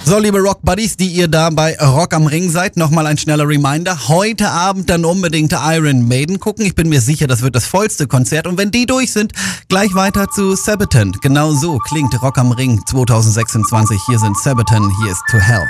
So, liebe Rock Buddies, die ihr da bei Rock am Ring seid, nochmal ein schneller Reminder. Heute Abend dann unbedingt Iron Maiden gucken. Ich bin mir sicher, das wird das vollste Konzert. Und wenn die durch sind, gleich weiter zu Sabaton. Genau so klingt Rock am Ring 2026. Hier sind Sabaton, hier ist To Hell.